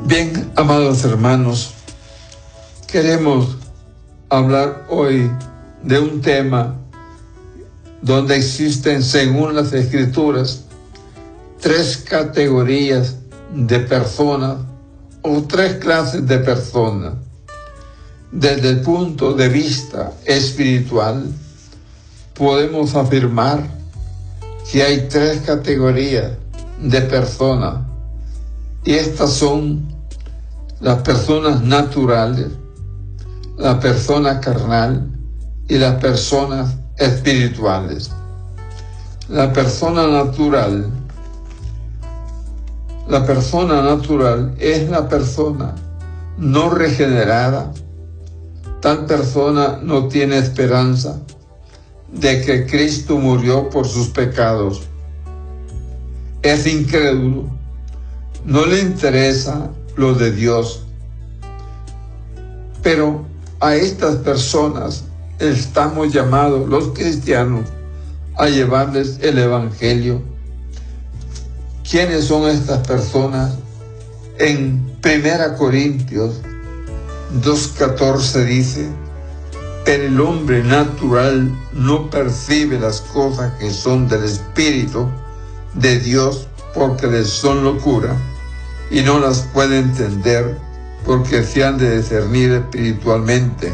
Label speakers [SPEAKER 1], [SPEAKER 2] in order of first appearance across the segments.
[SPEAKER 1] Bien, amados hermanos, queremos hablar hoy de un tema donde existen, según las Escrituras, 3 categorías de personas o 3 clases de personas. Desde el punto de vista espiritual, podemos afirmar que hay 3 categorías de personas, y estas son las personas naturales, la persona carnal y las personas espirituales. La persona natural es la persona no regenerada. Tal persona no tiene esperanza de que Cristo murió por sus pecados. Es incrédulo, no le interesa lo de Dios. Pero a estas personas estamos llamados los cristianos a llevarles el Evangelio. ¿Quiénes son estas personas? En 1 Corintios 2:14 dice: pero el hombre natural no percibe las cosas que son del Espíritu de Dios, porque les son locura, y no las puede entender, porque se han de discernir espiritualmente.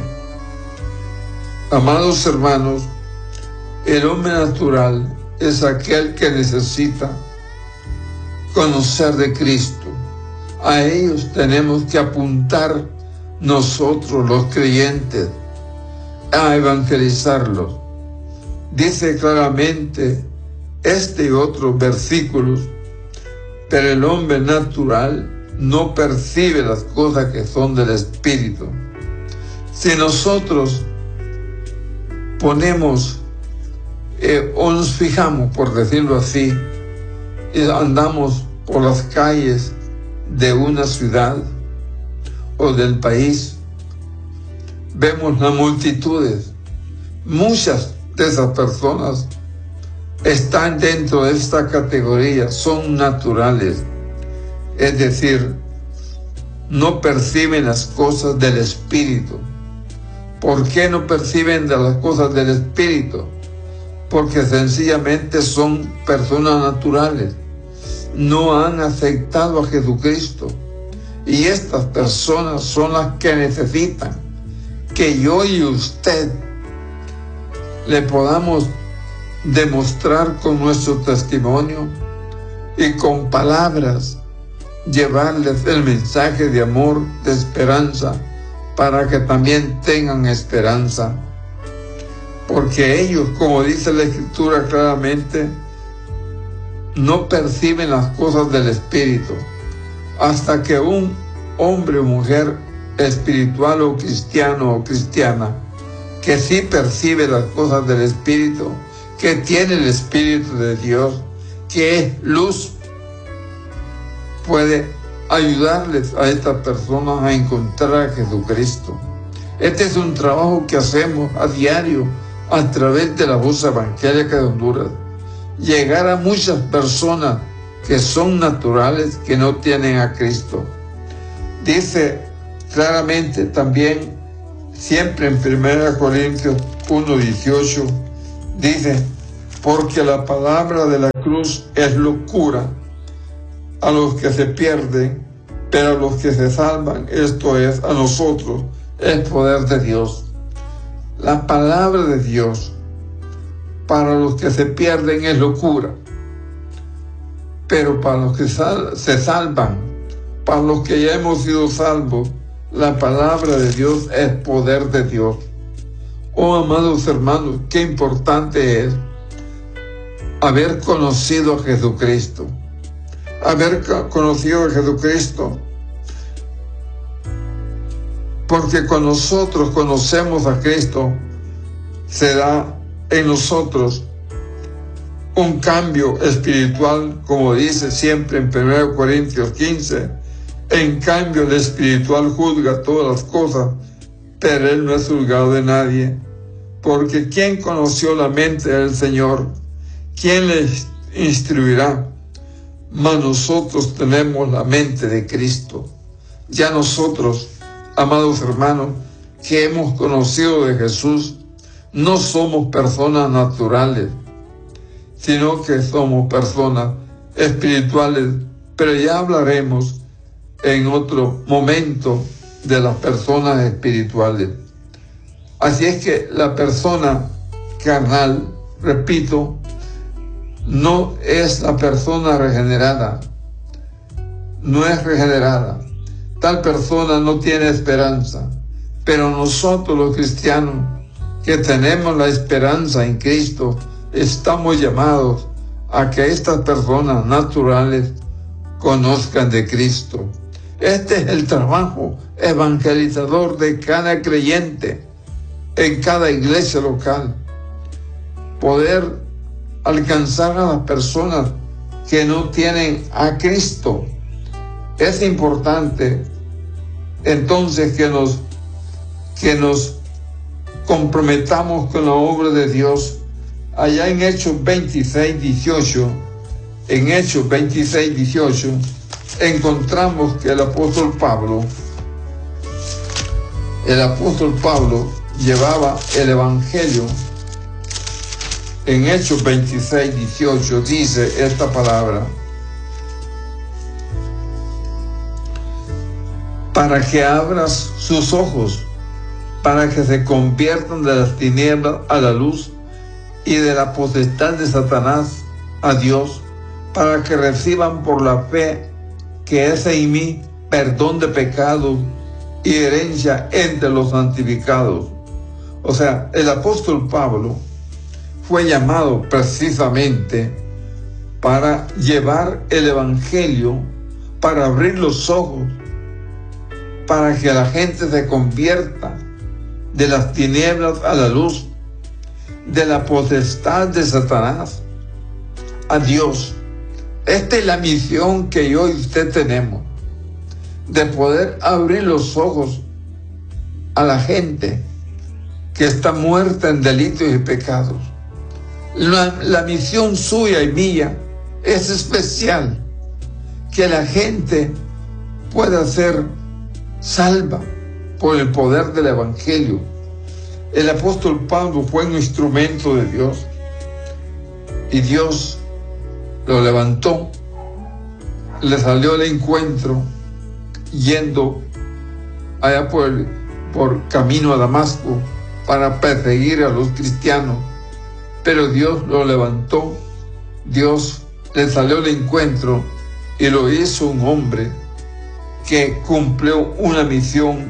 [SPEAKER 1] Amados hermanos, el hombre natural es aquel que necesita conocer de Cristo. A ellos tenemos que apuntar nosotros, los creyentes, a evangelizarlos. Dice claramente este y otros versículos: pero el hombre natural no percibe las cosas que son del Espíritu. Si nosotros ponemos o nos fijamos, por decirlo así, y andamos por las calles de una ciudad o del país, vemos las multitudes. Muchas de esas personas están dentro de esta categoría, son naturales, es decir, no perciben las cosas del Espíritu. ¿Por qué no perciben de las cosas del Espíritu? Porque sencillamente son personas naturales, no han aceptado a Jesucristo, y estas personas son las que necesitan que yo y usted le podamos demostrar con nuestro testimonio y con palabras, llevarles el mensaje de amor, de esperanza, para que también tengan esperanza. Porque ellos, como dice la Escritura claramente, no perciben las cosas del Espíritu, hasta que un hombre o mujer espiritual o cristiano o cristiana que sí percibe las cosas del Espíritu, que tiene el Espíritu de Dios, que es luz, puede ayudarles a estas personas a encontrar a Jesucristo. Este es un trabajo que hacemos a diario a través de la Voz Evangélica de Honduras. Llegar a muchas personas que son naturales, que no tienen a Cristo. Dice claramente también, siempre en 1 Corintios 1:18, dice: porque la palabra de la cruz es locura a los que se pierden, pero a los que se salvan, esto es, a nosotros, es poder de Dios. La palabra de Dios para los que se pierden es locura, pero para los que se salvan, para los que ya hemos sido salvos, la palabra de Dios es poder de Dios. Oh, amados hermanos, qué importante es haber conocido a Jesucristo. Haber conocido a Jesucristo, porque cuando nosotros conocemos a Cristo, se da en nosotros un cambio espiritual, como dice siempre en 1 Corintios 15, en cambio el espiritual juzga todas las cosas, pero él no es juzgado de nadie, porque ¿quién conoció la mente del Señor? ¿Quién le instruirá? Mas nosotros tenemos la mente de Cristo. Ya nosotros, amados hermanos, que hemos conocido de Jesús, no somos personas naturales, sino que somos personas espirituales, pero ya hablaremos en otro momento de las personas espirituales. Así es que la persona carnal, repito, no es la persona regenerada, no es regenerada. Tal persona no tiene esperanza, pero nosotros los cristianos que tenemos la esperanza en Cristo, estamos llamados a que estas personas naturales conozcan de Cristo. Este es el trabajo evangelizador de cada creyente en cada iglesia local. Poder alcanzar a las personas que no tienen a Cristo. Es importante entonces que nos comprometamos con la obra de Dios. Allá en Hechos 26:18, encontramos que el apóstol Pablo llevaba el evangelio. En Hechos 26:18 dice esta palabra: para que abras sus ojos, para que se conviertan de las tinieblas a la luz y de la potestad de Satanás a Dios, para que reciban por la fe que es en mí perdón de pecados y herencia entre los santificados. O sea, el apóstol Pablo fue llamado precisamente para llevar el evangelio, para abrir los ojos, para que la gente se convierta de las tinieblas a la luz, de la potestad de Satanás a Dios. Esta es la misión que yo y usted tenemos, de poder abrir los ojos a la gente que está muerta en delitos y pecados. La misión suya y mía es especial, que la gente pueda ser salva por el poder del evangelio. El apóstol Pablo fue un instrumento de Dios y Dios lo levantó, le salió al encuentro yendo allá por camino a Damasco para perseguir a los cristianos, pero Dios lo levantó, Dios le salió al encuentro y lo hizo un hombre que cumplió una misión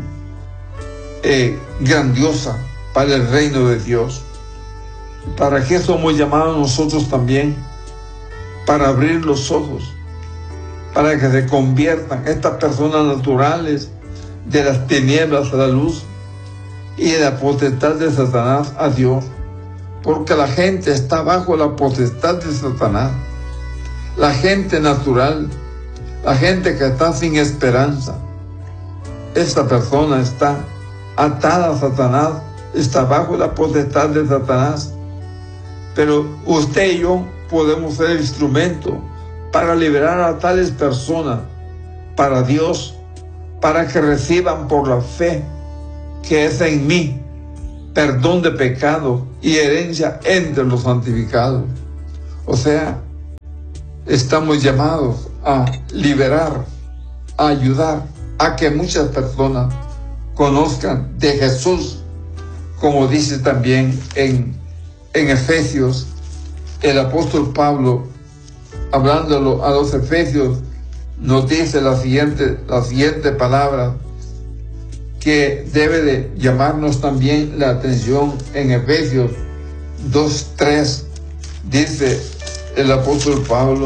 [SPEAKER 1] grandiosa para el reino de Dios. ¿Para qué somos llamados nosotros también? Para abrir los ojos, para que se conviertan estas personas naturales de las tinieblas a la luz y de la potestad de Satanás a Dios, porque la gente está bajo la potestad de Satanás. La gente natural, la gente que está sin esperanza, esta persona está atada a Satanás, está bajo la potestad de Satanás. Pero usted y yo podemos ser instrumento para liberar a tales personas para Dios, para que reciban por la fe que es en mí perdón de pecado y herencia entre los santificados. O sea, estamos llamados a liberar, a ayudar a que muchas personas conozcan de Jesús, como dice también en Efesios, el apóstol Pablo, hablándolo a los Efesios, nos dice la siguiente palabra que debe de llamarnos también la atención. En Efesios 2:3 dice el apóstol Pablo: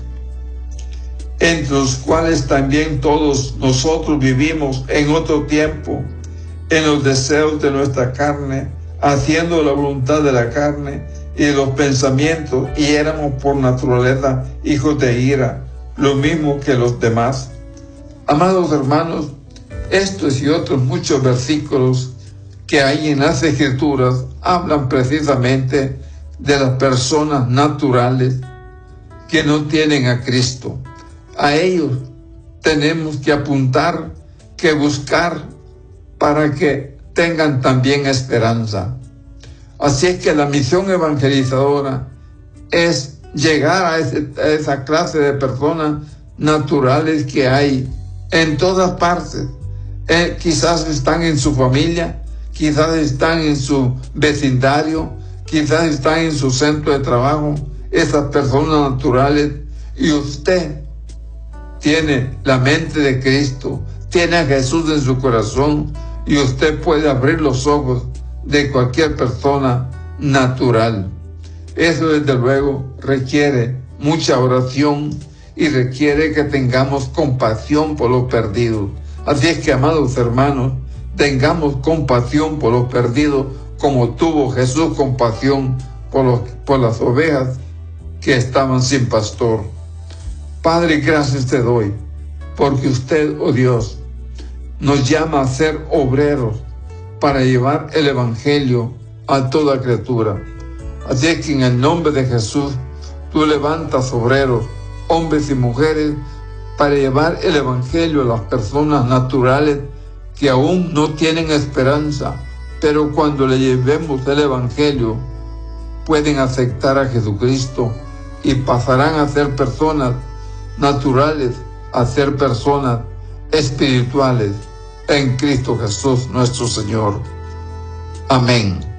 [SPEAKER 1] entre los cuales también todos nosotros vivimos en otro tiempo en los deseos de nuestra carne, haciendo la voluntad de la carne y de los pensamientos, y éramos por naturaleza hijos de ira, lo mismo que los demás. Amados hermanos, estos y otros muchos versículos que hay en las Escrituras hablan precisamente de las personas naturales que no tienen a Cristo. A ellos tenemos que apuntar que buscar para que tengan también esperanza. Así es que la misión evangelizadora es llegar a esa clase de personas naturales que hay en todas partes. Quizás están en su familia, quizás están en su vecindario, quizás están en su centro de trabajo, esas personas naturales, y usted tiene la mente de Cristo, tiene a Jesús en su corazón, y usted puede abrir los ojos de cualquier persona natural. Eso desde luego requiere mucha oración y requiere que tengamos compasión por los perdidos. Así es que, amados hermanos, tengamos compasión por los perdidos como tuvo Jesús compasión por las ovejas que estaban sin pastor. Padre, gracias te doy, porque usted, oh Dios, nos llama a ser obreros para llevar el Evangelio a toda criatura. Así es que en el nombre de Jesús, tú levantas obreros, hombres y mujeres, para llevar el Evangelio a las personas naturales que aún no tienen esperanza, pero cuando le llevemos el Evangelio, pueden aceptar a Jesucristo y pasarán a ser personas naturales, a ser personas espirituales en Cristo Jesús nuestro Señor. Amén.